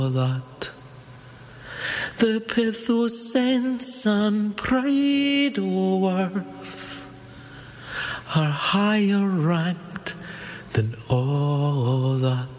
that. The pith o' sense and pride o' worth are higher ranked than all that.